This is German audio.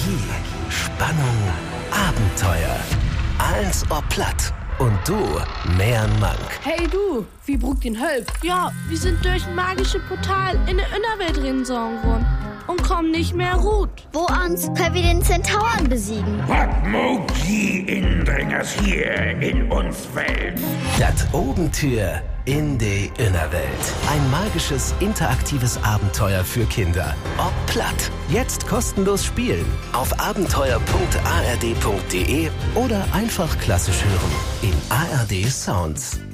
Magie, Spannung, Abenteuer. Alles ob platt. Und du, mehr Mank. Hey du, wie brugt den Hölp? Ja, wir sind durch ein magisches Portal in der Innerwelt rinsauen worden und kommen nicht mehr gut. Wo ans können wir den Zentauren besiegen? Was mag die Indringers hier in uns Welt? Das Obentür in die Innerwelt. Ein magisches, interaktives Abenteuer für Kinder. Ob platt. Jetzt kostenlos spielen. Auf abenteuer.ard.de oder einfach klassisch hören. In ARD Sounds.